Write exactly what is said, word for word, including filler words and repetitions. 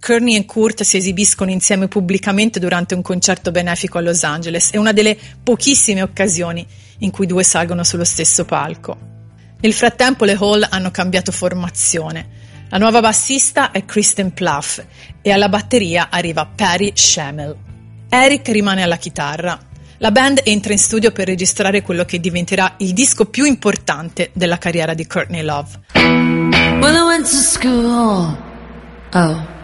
Courtney e Kurt si esibiscono insieme pubblicamente durante un concerto benefico a Los Angeles. È una delle pochissime occasioni in cui i due salgono sullo stesso palco. Nel frattempo le Hall hanno cambiato formazione. La nuova bassista è Kristen Pluff e alla batteria arriva Patty Schemel. Eric rimane alla chitarra. La band entra in studio per registrare quello che diventerà il disco più importante della carriera di Courtney Love. When I went to school, oh